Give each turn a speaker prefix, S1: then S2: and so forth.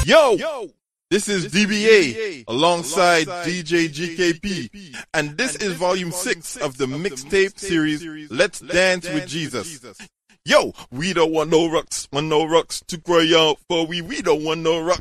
S1: Yo! This is DBA alongside DJ GKP, and this is volume 6 of the mixtape series Let's Dance with Jesus. Yo, we don't want no rocks to cry out for we don't want no rocks.